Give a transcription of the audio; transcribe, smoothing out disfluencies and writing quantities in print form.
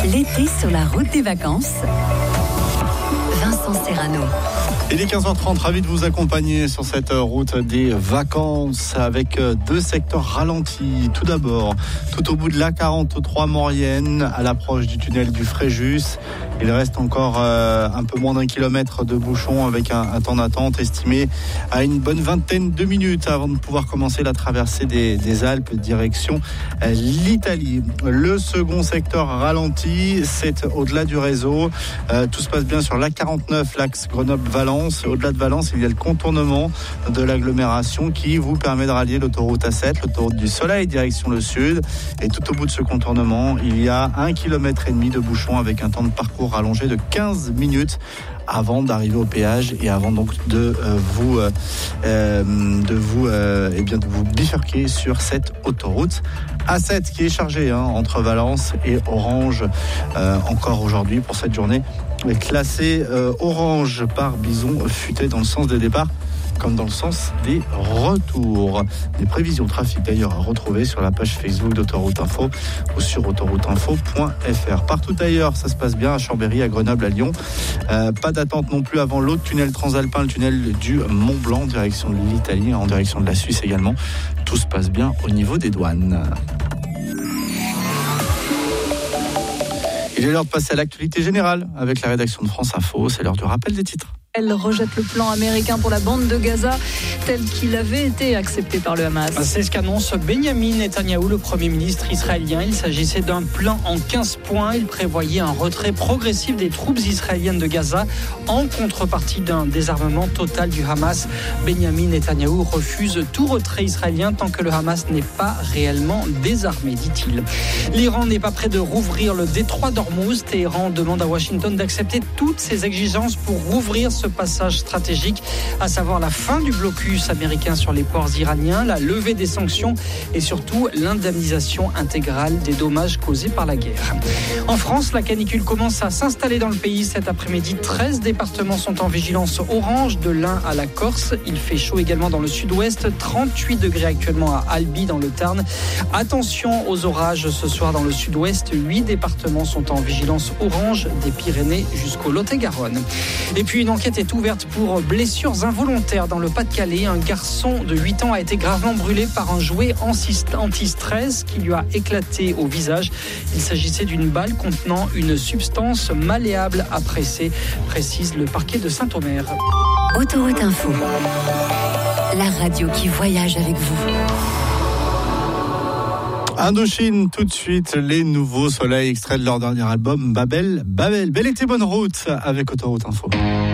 L'été sur la route des vacances. Vincent Serrano. Il est 15h30, ravi de vous accompagner sur cette route des vacances avec deux secteurs ralentis. Tout d'abord, tout au bout de l'A43 Maurienne, à l'approche du tunnel du Fréjus. Il reste encore un peu moins d'un kilomètre de bouchon avec un temps d'attente estimé à une bonne vingtaine de minutes avant de pouvoir commencer la traversée des Alpes direction l'Italie. Le second secteur ralenti, c'est au-delà du réseau. Tout se passe bien sur l'A49, l'axe Grenoble-Valence. Au-delà de Valence, il y a le contournement de l'agglomération qui vous permet de rallier l'autoroute A7, l'autoroute du Soleil, direction le sud. Et tout au bout de ce contournement, il y a 1,5 km de bouchon avec un temps de parcours rallongé de 15 minutes avant d'arriver au péage et avant donc de vous bifurquer sur cette autoroute A7 qui est chargée entre Valence et Orange encore aujourd'hui pour cette journée classée orange par bison futé dans le sens des départs comme dans le sens des retours. Des prévisions trafic d'ailleurs à retrouver sur la page Facebook d'Autoroute Info ou sur autorouteinfo.fr. Partout ailleurs, ça se passe bien à Chambéry, à Grenoble, à Lyon. Pas d'attente non plus avant l'autre tunnel transalpin, le tunnel du Mont Blanc, en direction de l'Italie, en direction de la Suisse également. Tout se passe bien au niveau des douanes. Il est l'heure de passer à l'actualité générale avec la rédaction de France Info. C'est l'heure du rappel des titres. Elle rejette le plan américain pour la bande de Gaza tel qu'il avait été accepté par le Hamas. C'est ce qu'annonce Benyamin Netanyahou, le Premier ministre israélien. Il s'agissait d'un plan en 15 points. Il prévoyait un retrait progressif des troupes israéliennes de Gaza en contrepartie d'un désarmement total du Hamas. Benyamin Netanyahou refuse tout retrait israélien tant que le Hamas n'est pas réellement désarmé, dit-il. L'Iran n'est pas prêt de rouvrir le détroit d'Ormuz. Téhéran demande à Washington d'accepter toutes ses exigences pour rouvrir ce passage stratégique, à savoir la fin du blocus américain sur les ports iraniens, la levée des sanctions et surtout l'indemnisation intégrale des dommages causés par la guerre. En France, la canicule commence à s'installer dans le pays. Cet après-midi, 13 départements sont en vigilance orange, de l'Ain à la Corse. Il fait chaud également dans le sud-ouest, 38 degrés actuellement à Albi dans le Tarn. Attention aux orages ce soir dans le sud-ouest, 8 départements sont en vigilance orange, des Pyrénées jusqu'au Lot-et-Garonne. Et puis une enquête est ouverte pour blessures involontaires dans le Pas-de-Calais. Un garçon de 8 ans a été gravement brûlé par un jouet anti-stress qui lui a éclaté au visage. Il s'agissait d'une balle contenant une substance malléable à presser, précise le parquet de Saint-Omer. Autoroute Info, la radio qui voyage avec vous. Indochine, tout de suite, les nouveaux soleils extraits de leur dernier album Babel. Bel été, bonne route avec Autoroute Info.